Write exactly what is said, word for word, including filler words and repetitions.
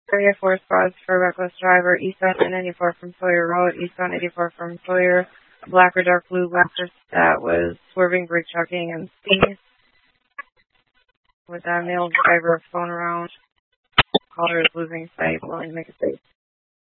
Area four spots for reckless driver, eastbound I ninety-four from Sawyer Road, eastbound eighty-four from Sawyer, a black or dark blue Lexus that was swerving, brake checking, and speed. With that male driver phone around, caller is losing sight, willing to make a save.